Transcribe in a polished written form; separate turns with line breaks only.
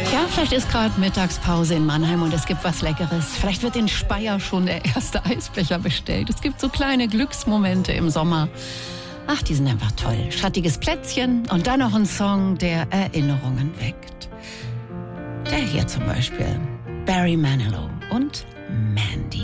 Ja, vielleicht ist gerade Mittagspause in Mannheim und es gibt was Leckeres. Vielleicht wird in Speyer schon der erste Eisbecher bestellt. Es gibt so kleine Glücksmomente im Sommer. Ach, die sind einfach toll. Schattiges Plätzchen und dann noch ein Song, der Erinnerungen weckt. Der hier zum Beispiel. Barry Manilow und Mandy.